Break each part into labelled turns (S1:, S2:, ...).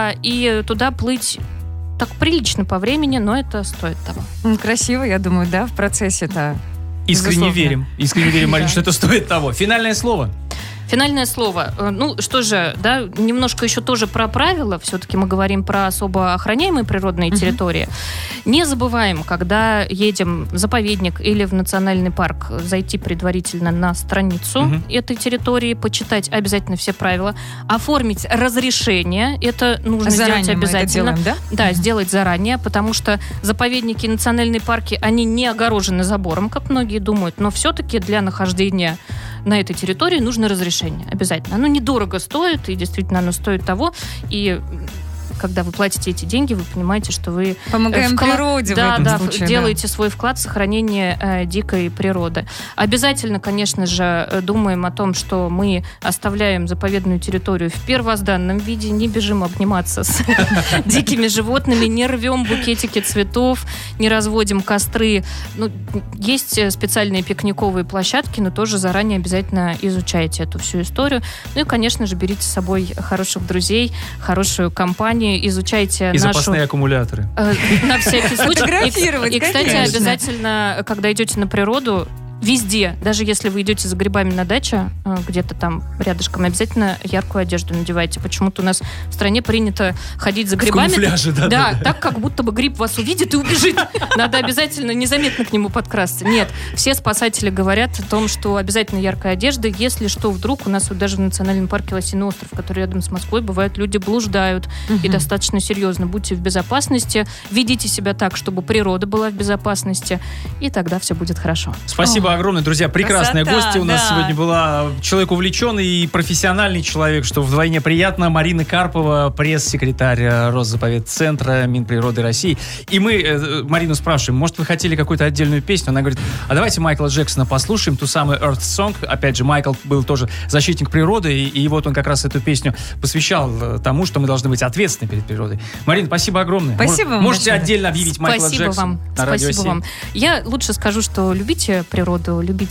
S1: Да, и туда плыть так прилично по времени, но это стоит того.
S2: Красиво, я думаю, да, в процессе-то.
S3: Искренне верим, Марин, что это стоит того. Финальное слово.
S1: Финальное слово. Ну, что же, да, немножко еще тоже про правила. Все-таки мы говорим про особо охраняемые природные территории. Не забываем, когда едем в заповедник или в национальный парк, зайти предварительно на страницу этой территории, почитать обязательно все правила, оформить разрешение. Это нужно
S2: заранее
S1: сделать обязательно.
S2: Мы это делаем, да?
S1: Да, сделать заранее, потому что заповедники и национальные парки, они не огорожены забором, как многие думают, но все-таки для нахождения на этой территории нужно разрешение. Обязательно. Оно недорого стоит, и действительно оно стоит того. И когда вы платите эти деньги, вы понимаете, что вы
S2: помогаем природе в этом случае.
S1: Делаете свой вклад в сохранение дикой природы. Обязательно, конечно же, думаем о том, что мы оставляем заповедную территорию в первозданном виде, не бежим обниматься с дикими животными, не рвем букетики цветов, не разводим костры. Ну, есть специальные пикниковые площадки, но тоже заранее обязательно изучайте эту всю историю. Ну и, конечно же, берите с собой хороших друзей, хорошую компанию, изучайте
S3: и запасные аккумуляторы.
S1: На всякий случай.
S2: Фотографировать,
S1: и, кстати,
S2: конечно.
S1: обязательно, когда идете на природу, везде, даже если вы идете за грибами на даче, где-то там рядышком, обязательно яркую одежду надевайте. Почему-то у нас в стране принято ходить за грибами.
S3: В камуфляже,
S1: да, так, как будто бы гриб вас увидит и убежит. Надо обязательно незаметно к нему подкрасться. Нет, все спасатели говорят о том, что обязательно яркая одежда. Если что, вдруг у нас вот даже в национальном парке Лосиный остров, который рядом с Москвой, бывает, люди блуждают. И достаточно серьезно. Будьте в безопасности, ведите себя так, чтобы природа была в безопасности, и тогда все будет хорошо.
S3: Спасибо огромное, друзья. Прекрасная гостья у нас сегодня была. Человек увлеченный и профессиональный человек, что вдвойне приятно. Марина Карпова, пресс-секретарь Росзаповедцентра Минприроды России. И мы Марину спрашиваем, может, вы хотели какую-то отдельную песню? Она говорит, а давайте Майкла Джексона послушаем, ту самую Earth Song. Опять же, Майкл был тоже защитник природы, и вот он как раз эту песню посвящал тому, что мы должны быть ответственны перед природой. Марина, спасибо огромное.
S2: Спасибо вам.
S3: Можете отдельно объявить Майкла Джексона на Радио 7.
S1: Спасибо вам. Я лучше скажу, что любите природу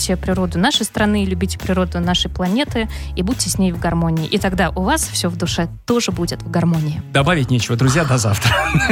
S1: нашей страны, любите природу нашей планеты и будьте с ней в гармонии. И тогда у вас все в душе тоже будет в гармонии.
S3: Добавить нечего, друзья, до завтра.